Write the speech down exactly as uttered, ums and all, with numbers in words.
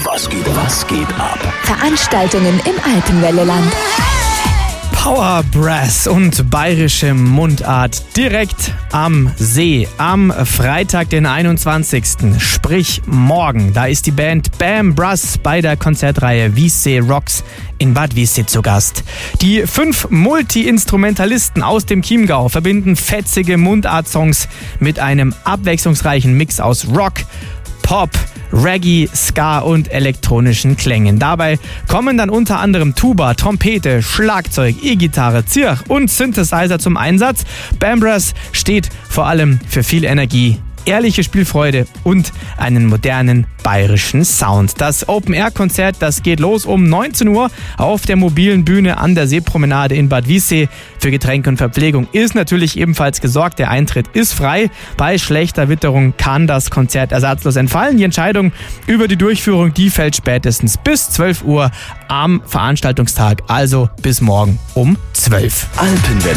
Was geht, was geht ab? Veranstaltungen im Alpenwelleland. Power Brass und bayerische Mundart direkt am See am Freitag, den einundzwanzigsten Sprich morgen. Da ist die Band Bam Brass bei der Konzertreihe Wiessee Rocks in Bad Wiessee zu Gast. Die fünf Multi-Instrumentalisten aus dem Chiemgau verbinden fetzige Mundart-Songs mit einem abwechslungsreichen Mix aus Rock, Pop, Reggae, Ska und elektronischen Klängen. Dabei kommen dann unter anderem Tuba, Trompete, Schlagzeug, E-Gitarre, Zirch und Synthesizer zum Einsatz. Bam Brass steht vor allem für viel Energie, ehrliche Spielfreude und einen modernen bayerischen Sound. Das Open-Air-Konzert, das geht los um neunzehn Uhr auf der mobilen Bühne an der Seepromenade in Bad Wiessee. Für Getränke und Verpflegung ist natürlich ebenfalls gesorgt. Der Eintritt ist frei. Bei schlechter Witterung kann das Konzert ersatzlos entfallen. Die Entscheidung über die Durchführung, die fällt spätestens bis zwölf Uhr am Veranstaltungstag, also bis morgen um zwölf. Alpenwelle.